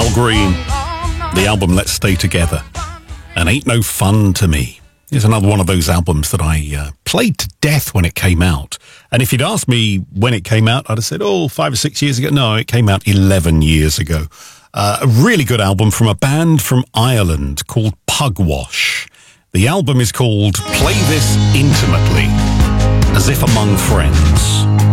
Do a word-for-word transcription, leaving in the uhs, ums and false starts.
Al Green, the album Let's Stay Together, and Ain't No Fun to Me. It's another one of those albums that I uh, played to death when it came out. And if you'd asked me when it came out, I'd have said, oh, five or six years ago. No, it came out eleven years ago. Uh, a really good album from a band from Ireland called Pugwash. The album is called Play This Intimately, as if among friends.